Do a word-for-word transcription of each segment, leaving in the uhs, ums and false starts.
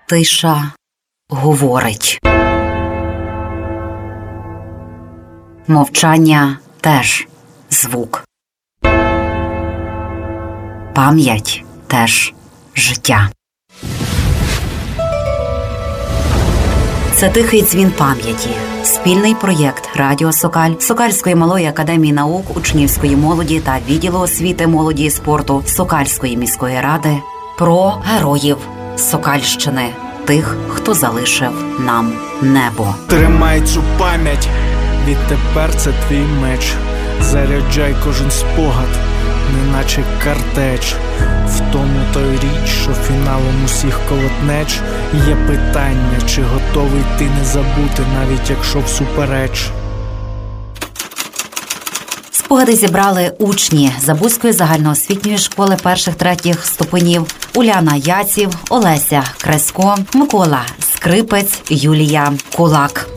Тиша говорить. Мовчання теж звук. Пам'ять теж життя. Це тихий дзвін пам'яті. Спільний проєкт Радіо Сокаль, Сокальської малої академії наук, учнівської молоді та відділу освіти, молоді і спорту Сокальської міської ради про героїв Сокальщини, тих, хто залишив нам небо. Тримай цю пам'ять, відтепер це твій меч. Заряджай кожен спогад, неначе картеч. В тому той річ, що фіналом усіх колотнеч є питання, чи готовий ти не забути, навіть якщо всупереч. Спогади зібрали учні Забузької загальноосвітньої школи перших-третіх ступенів Уляна Яців, Олеся Кресько, Микола Скрипець, Юлія Кулак.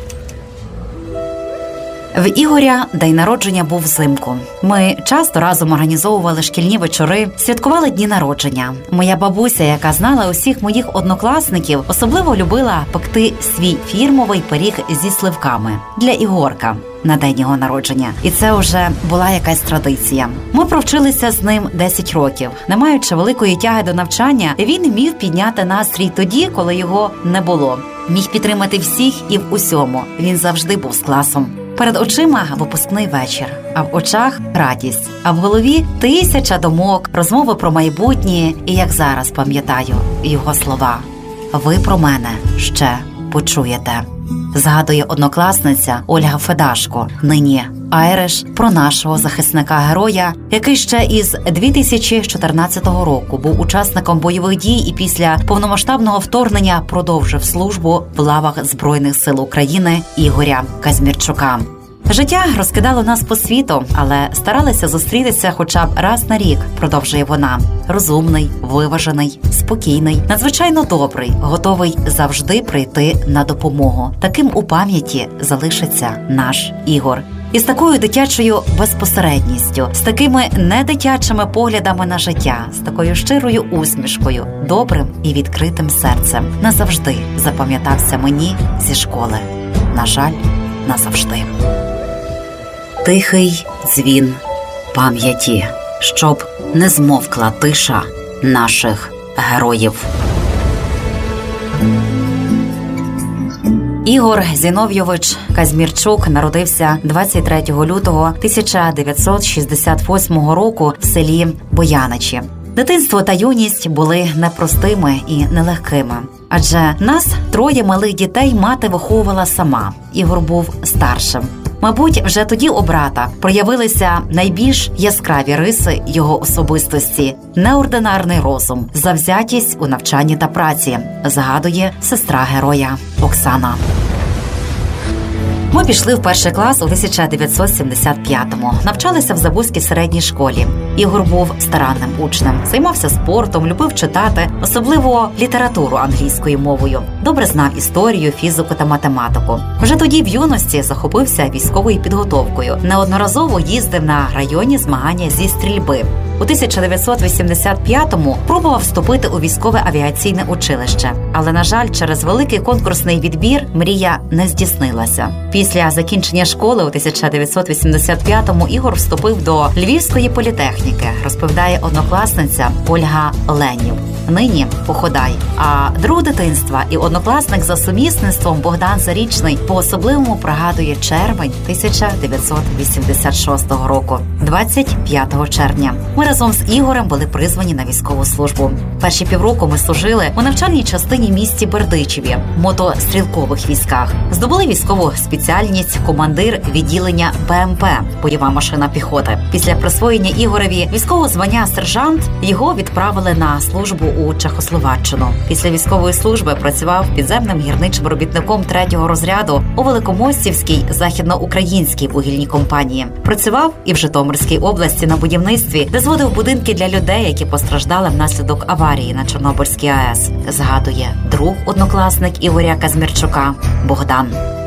В Ігоря день народження був взимку. Ми часто разом організовували шкільні вечори, святкували дні народження. Моя бабуся, яка знала усіх моїх однокласників, особливо любила пекти свій фірмовий пиріг зі сливками для Ігорка на день його народження. І це вже була якась традиція. Ми провчилися з ним десять років. Не маючи великої тяги до навчання, він міг підняти настрій тоді, коли його не було. Міг підтримати всіх і в усьому. Він завжди був з класом. Перед очима випускний вечір, а в очах радість, а в голові тисяча думок, розмови про майбутнє і, як зараз пам'ятаю, його слова. Ви про мене ще почуєте. Згадує однокласниця Ольга Федашко, нині Айриш, про нашого захисника-героя, який ще із дві тисячі чотирнадцятого року був учасником бойових дій і після повномасштабного вторгнення продовжив службу в лавах Збройних сил України Ігоря Казмірчука. Життя розкидало нас по світу, але старалися зустрітися хоча б раз на рік, продовжує вона. Розумний, виважений, спокійний, надзвичайно добрий, готовий завжди прийти на допомогу. Таким у пам'яті залишиться наш Ігор. І з такою дитячою безпосередністю, з такими недитячими поглядами на життя, з такою щирою усмішкою, добрим і відкритим серцем назавжди запам'ятався мені зі школи. На жаль, назавжди. Тихий дзвін пам'яті, щоб не змовкла тиша наших героїв. Ігор Зіновйович Казмірчук народився двадцять третього лютого тисяча дев'ятсот шістдесят восьмого року в селі Бояничі. Дитинство та юність були непростими і нелегкими. Адже нас, троє малих дітей, мати виховувала сама. Ігор був старшим. Мабуть, вже тоді у брата проявилися найбільш яскраві риси його особистості – неординарний розум, завзятість у навчанні та праці, згадує сестра героя Оксана. Ми пішли в перший клас у тисяча дев'ятсот сімдесят п'ятому. Навчалися в Забузькій середній школі. Ігор був старанним учнем, займався спортом, любив читати, особливо літературу англійською мовою. Добре знав історію, фізику та математику. Вже тоді в юності захопився військовою підготовкою. Неодноразово їздив на районні змагання зі стрільби. У тисяча дев'ятсот вісімдесят п'ятому пробував вступити у військове авіаційне училище. Але, на жаль, через великий конкурсний відбір мрія не здійснилася. Після закінчення школи у тисяча дев'ятсот вісімдесят п'ятому Ігор вступив до Львівської політехніки, розповідає однокласниця Ольга Ленів. Нині походай. А друг дитинства і однокласник за сумісництвом Богдан Зарічний по-особливому пригадує червень тисяча дев'ятсот вісімдесят шостого року, двадцять п'ятого червня. Ми разом з Ігорем були призвані на військову службу. Перші півроку ми служили у навчальній частині місті Бердичеві, мотострілкових військах. Здобули військову спеціальність командир відділення Б М П – бойова машина піхоти. Після присвоєння Ігореві військового звання сержант його відправили на службу у Чехословаччину. Після військової служби працював підземним гірничим робітником третього розряду у Великомостівській західноукраїнській вугільній компанії. Працював і в Житомирській області на будівництві, де зводив будинки для людей, які постраждали внаслідок аварії на Чорнобильській А Е С, згадує друг однокласник Ігоря Казмірчука Богдан.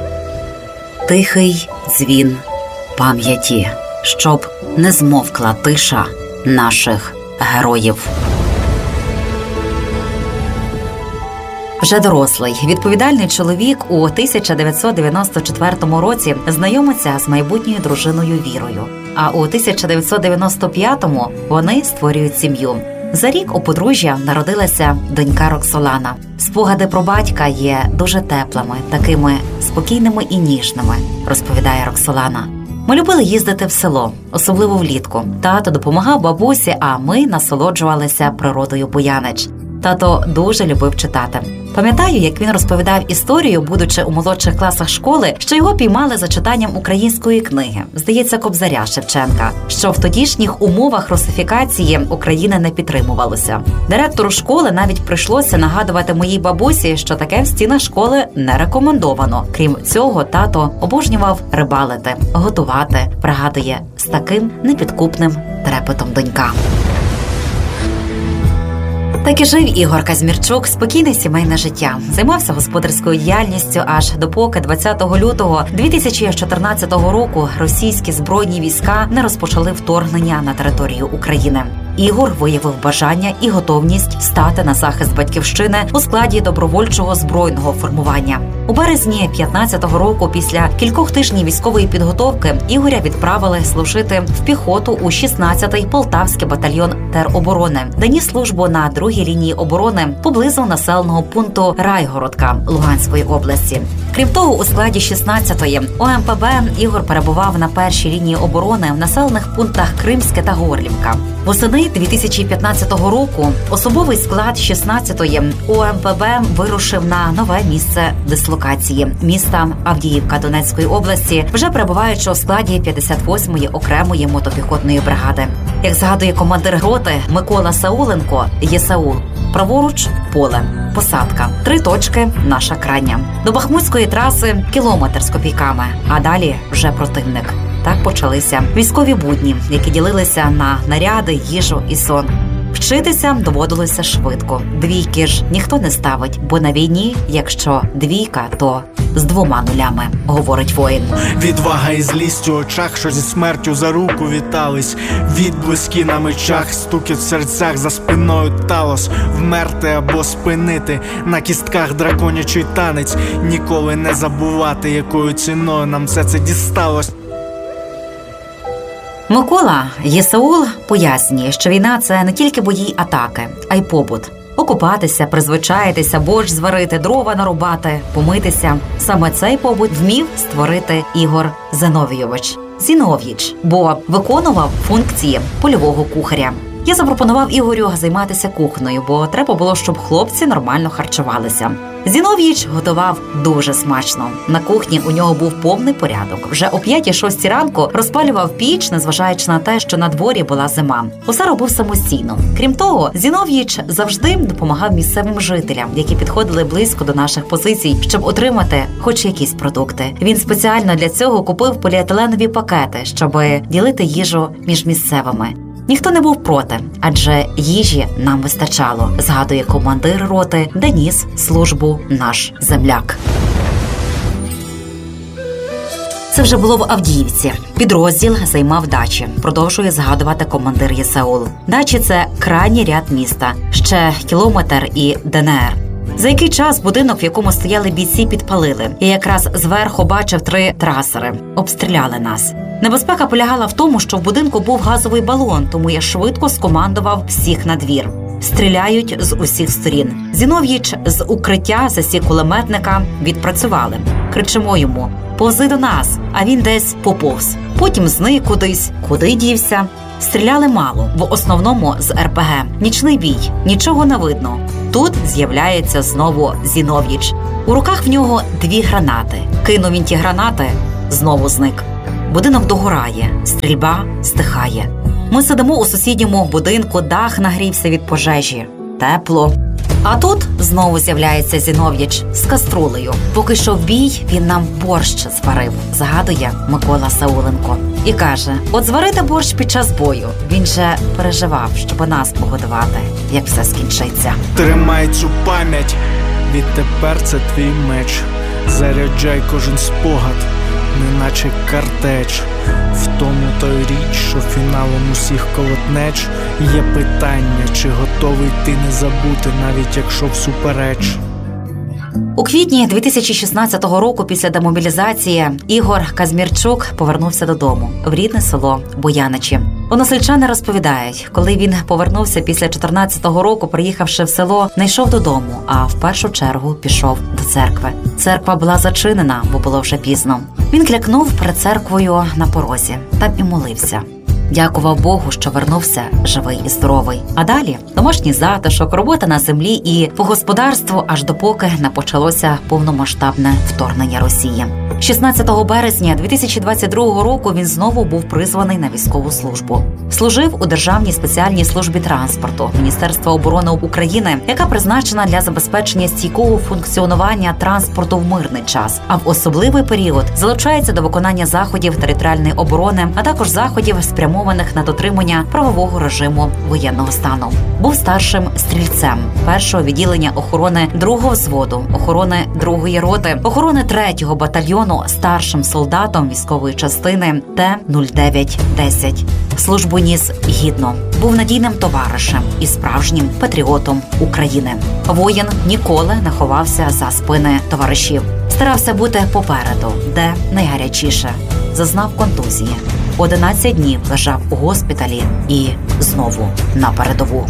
Тихий дзвін пам'яті, щоб не змовкла тиша наших героїв. Вже дорослий, відповідальний чоловік у тисяча дев'ятсот дев'яносто четвертому році знайомиться з майбутньою дружиною Вірою. А у тисяча дев'ятсот дев'яносто п'ятому вони створюють сім'ю. За рік у подружжя народилася донька Роксолана. Спогади про батька є дуже теплими, такими спокійними і ніжними, розповідає Роксолана. Ми любили їздити в село, особливо влітку. Тато допомагав бабусі, а ми насолоджувалися природою Буянич. Тато дуже любив читати. Пам'ятаю, як він розповідав історію, будучи у молодших класах школи, що його піймали за читанням української книги, здається, Кобзаря Шевченка, що в тодішніх умовах русифікації України не підтримувалося. Директору школи навіть прийшлося нагадувати моїй бабусі, що таке в стінах школи не рекомендовано. Крім цього, тато обожнював рибалити, готувати, пригадує з таким непідкупним трепетом донька. Так і жив Ігор Казмірчук спокійне сімейне життя. Займався господарською діяльністю аж допоки двадцятого лютого дві тисячі чотирнадцятого року російські збройні війська не розпочали вторгнення на територію України. Ігор виявив бажання і готовність стати на захист батьківщини у складі добровольчого збройного формування. У березні п'ятнадцятого року, після кількох тижнів військової підготовки, Ігоря відправили служити в піхоту у шістнадцятий Полтавський батальйон тероборони, де ніс службу на другій лінії оборони поблизу населеного пункту Райгородка Луганської області. Крім того, у складі шістнадцятої О Ем Пе Бе Ігор перебував на першій лінії оборони в населених пунктах Кримське та Горлівка. Восени дві тисячі п'ятнадцятого року особовий склад шістнадцятої О Ем Пе Бе вирушив на нове місце дислокації – міста Авдіївка Донецької області, вже перебуваючи у складі п'ятдесят восьмої окремої мотопіхотної бригади. Як згадує командир роти Микола Сауленко, ЄСАУЛ, праворуч – поле, посадка, три точки – наша крайня. До Бахмутської траси – кілометр з копійками, а далі вже противник. Так почалися військові будні, які ділилися на наряди, їжу і сон. Вчитися доводилося швидко. Двійки ж ніхто не ставить, бо на війні, якщо двійка, то з двома нулями, говорить воїн. Відвага і злість у очах, що зі смертю за руку вітались. Відблиски на мечах, стукіт в серцях, за спиною талос. Вмерти або спинити, на кістках драконячий танець. Ніколи не забувати, якою ціною нам все це дісталось. Микола ЄСАУЛ пояснює, що війна – це не тільки бої й атаки, а й побут. Окупатися, призвичаїтися, борщ зварити, дрова нарубати, помитися. Саме цей побут вмів створити Ігор Зиновійович. Зінов'їч, бо виконував функції польового кухаря. Я запропонував Ігорю займатися кухнею, бо треба було, щоб хлопці нормально харчувалися. Зінов'їч готував дуже смачно. На кухні у нього був повний порядок. Вже о п'ятій-шостій ранку розпалював піч, незважаючи на те, що на дворі була зима. Усе робив самостійно. Крім того, Зінов'їч завжди допомагав місцевим жителям, які підходили близько до наших позицій, щоб отримати хоч якісь продукти. Він спеціально для цього купив поліетиленові пакети, щоб ділити їжу між місцевими. Ніхто не був проти, адже їжі нам вистачало, згадує командир роти, де ніс службу наш земляк. Це вже було в Авдіївці. Підрозділ займав дачі, продовжує згадувати командир ЄСАУЛ. Дачі – це крайній ряд міста, ще кілометр і Де Ен Ер. За який час будинок, в якому стояли бійці, підпалили. Я якраз зверху бачив три трасери. Обстріляли нас. Небезпека полягала в тому, що в будинку був газовий балон, тому я швидко скомандував всіх на двір. Стріляють з усіх сторін. Зінов'їч з укриття засік кулеметника, відпрацювали. Кричимо йому: «Повзи до нас!» А він десь поповз. Потім зник кудись. Куди дівся? Стріляли мало, в основному з ер пе ге. Нічний бій, нічого не видно. Тут з'являється знову Зінов'їч. У руках в нього дві гранати. Кинув він ті гранати, знову зник. Будинок догорає, стрільба стихає. Ми сидимо у сусідньому будинку, дах нагрівся від пожежі. Тепло. А тут знову з'являється Зінов'їч з каструлею. Поки що в бій, він нам борщ зварив, згадує Микола Сауленко. І каже: от зварити борщ під час бою. Він же переживав, щоб нас погодувати, як все скінчиться. Тримай цю пам'ять, відтепер це твій меч. Заряджай кожен спогад, неначе картеч. В тому той річ, що фіналом усіх колотнеч. Є питання, чи готовий ти не забути, навіть якщо всупереч. У квітні дві тисячі шістнадцятого року після демобілізації Ігор Казмірчук повернувся додому в рідне село Бояничі. Односельчани розповідають, коли він повернувся після чотирнадцятого року, приїхавши в село, не йшов додому, а в першу чергу пішов до церкви. Церква була зачинена, бо було вже пізно. Він клякнув перед церквою на порозі, там і молився. Дякував Богу, що вернувся живий і здоровий. А далі домашній затишок, робота на землі і по господарству, аж допоки не почалося повномасштабне вторгнення Росії. шістнадцятого березня дві тисячі двадцять другого року він знову був призваний на військову службу. Служив у Державній спеціальній службі транспорту Міністерства оборони України, яка призначена для забезпечення стійкого функціонування транспорту в мирний час, а в особливий період залучається до виконання заходів територіальної оборони, а також заходів, спрямованих на дотримання правового режиму воєнного стану. Був старшим стрільцем першого відділення охорони другого взводу, охорони другої роти, охорони третього батальйону, старшим солдатом військової частини Т нуль дев'ять десять. Службу ніс гідно, був надійним товаришем і справжнім патріотом України. Воїн ніколи не ховався за спини товаришів. Старався бути попереду, де найгарячіше. Зазнав контузії. одинадцять днів лежав у госпіталі і знову на передову.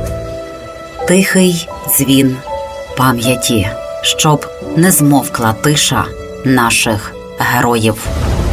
Тихий дзвін пам'яті, щоб не змовкла тиша наших героїв.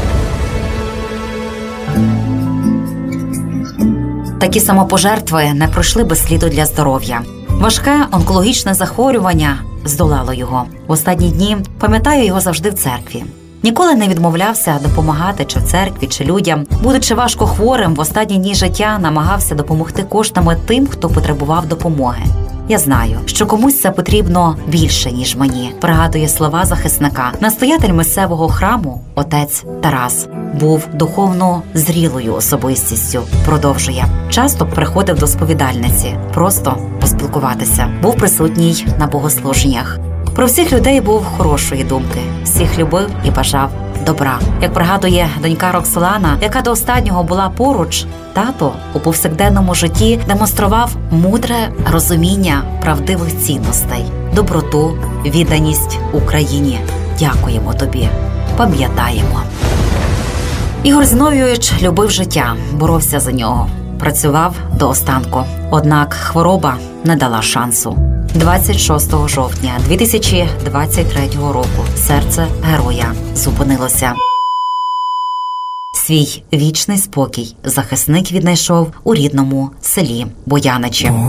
Такі самопожертви не пройшли без сліду для здоров'я. Важке онкологічне захворювання здолало його. В останні дні пам'ятаю його завжди в церкві. Ніколи не відмовлявся допомагати чи в церкві, чи людям. Будучи важко хворим, в останні дні життя намагався допомогти коштами тим, хто потребував допомоги. Я знаю, що комусь це потрібно більше, ніж мені, пригадує слова захисника. Настоятель місцевого храму, отець Тарас, був духовно зрілою особистістю, продовжує. Часто приходив до сповідальниці, просто поспілкуватися. Був присутній на богослуженнях. Про всіх людей був хорошої думки, всіх любив і бажав добра. Як пригадує донька Роксолана, яка до останнього була поруч, тато у повсякденному житті демонстрував мудре розуміння правдивих цінностей, доброту, відданість Україні. Дякуємо тобі, пам'ятаємо. Ігор Зіновійович любив життя, боровся за нього, працював до останку. Однак хвороба не дала шансу. двадцять шостого жовтня дві тисячі двадцять третього року серце героя зупинилося. Свій вічний спокій захисник віднайшов у рідному селі Бояничі.